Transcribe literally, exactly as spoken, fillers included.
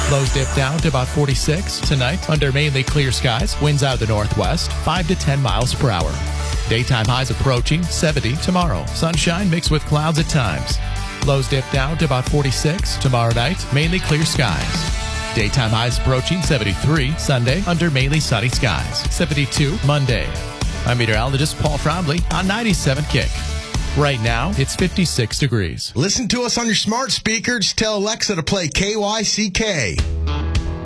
Lows dip down to about forty-six. Tonight, under mainly clear skies, winds out of the northwest, five to ten miles per hour. Daytime highs approaching seventy tomorrow. Sunshine mixed with clouds at times. Lows dip down to about forty-six. Tomorrow night, mainly clear skies. Daytime highs approaching seventy-three. Sunday, under mainly sunny skies. seventy-two Monday. I'm meteorologist Paul Trombley on ninety-seven Kick. Right now, it's fifty-six degrees. Listen to us on your smart speakers. Tell Alexa to play K Y C K.